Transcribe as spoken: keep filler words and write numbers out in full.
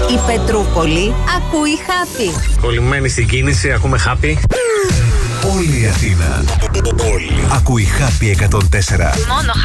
Η Πετρούπολη ακούει Happy. Κολλημένοι στην κίνηση, ακούμε Happy. Όλη η Αθήνα. Όλη. Ακούει Happy εκατόν τέσσερα. Μόνο